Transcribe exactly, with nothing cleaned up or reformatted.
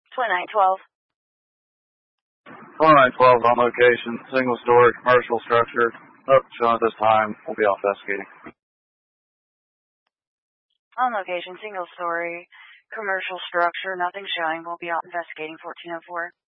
twenty-nine twelve. twenty-nine twelve on location, single story, commercial structure. Oh, showing at this time, we'll be off investigating. On location, single story, commercial structure, nothing showing. We'll be out investigating fourteen oh four.